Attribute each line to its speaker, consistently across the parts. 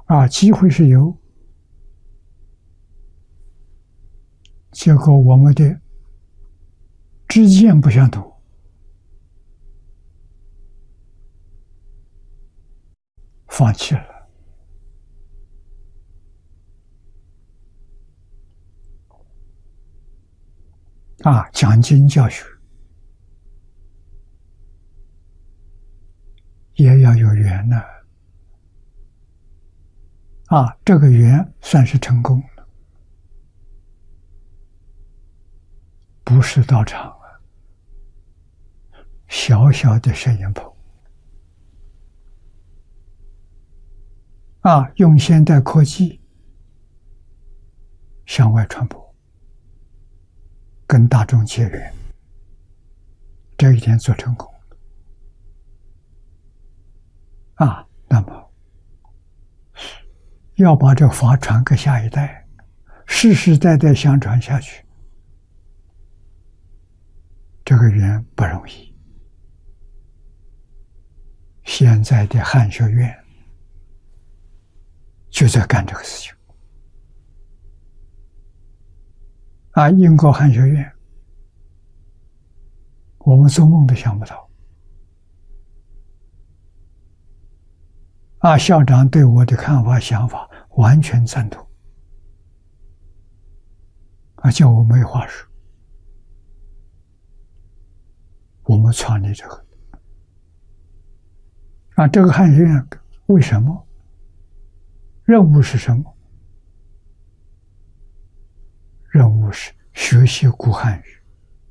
Speaker 1: 机会是有，结果我们的知见不相同，放弃了。讲经教学也要有缘呢。这个缘算是成功了，不是道场小小的摄影棚用现代科技向外传播，跟大众结缘，这一点做成功那么要把这法传给下一代，世世代代相传下去，这个缘不容易。现在的汉学院就在干这个事情英国汉学院，我们做梦都想不到校长对我的看法想法完全赞同叫我没话说。我们创立这个这个汉学院为什么？任务是什么？任务是学习古汉语，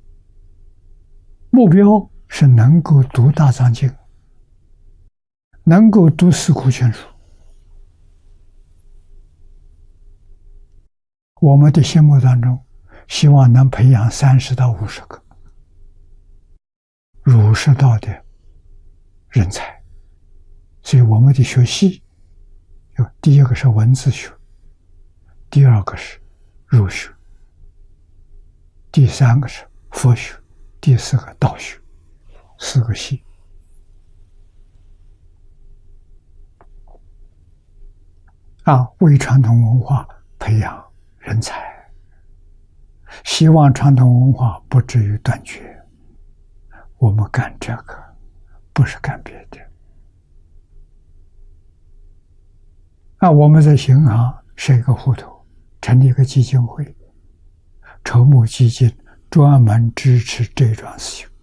Speaker 1: 目标是能够读大藏经，能够读四库全书。我们的心目当中希望能培养30到50个儒释道的人才，所以我们的学系第一个是文字学，第二个是儒学，第三个是佛学，第四个道学，4个系为传统文化培养人才，希望传统文化不至于断绝。我们干这个不是干别的我们在新行设一个户头，成立一个基金会，筹募基金，专门支持这桩事情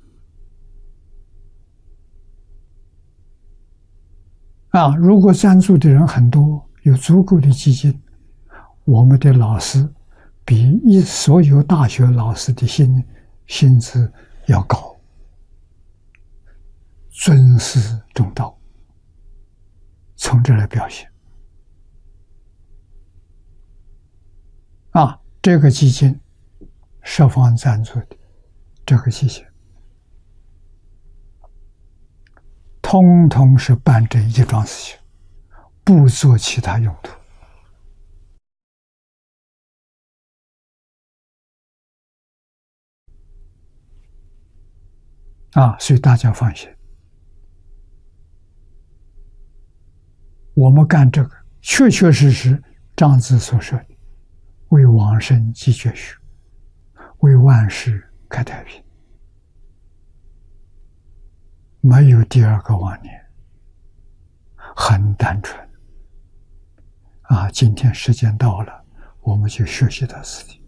Speaker 1: 如果赞助的人很多，有足够的基金，我们的老师比所有大学老师的薪资要高，尊师重道，从这来表现这个基金设方赞助的这个基金通通是办这一桩事情，不做其他用途所以大家放心，我们干这个确确实实庄子所说的为往生继绝学，为万世开太平，没有第二个妄念，很单纯今天时间到了，我们就学习到此地。